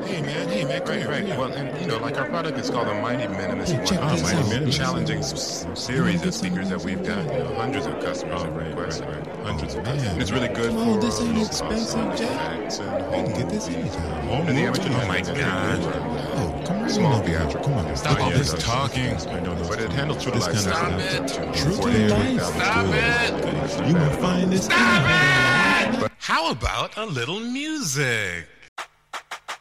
Hey man, come Right. here. Well, and like our product is called the Mighty Minimus. Hey, check One of this the out. most challenging series of speakers that we've got. Hundreds of customers have requested. Hundreds of customers. And it's really good Come on, for this ain't low expensive, cost Jack. effects and You home can get this movies. anytime. And the amateur Oh my God. Oh, come right Small on over here. theatrical. Come on. Stop all Yeah, this yeah. talking. I know, but it handles true This life. kind of sound. stuff. Two True for to life. 48,000. Stop Good. it. You will find this. How about a little music?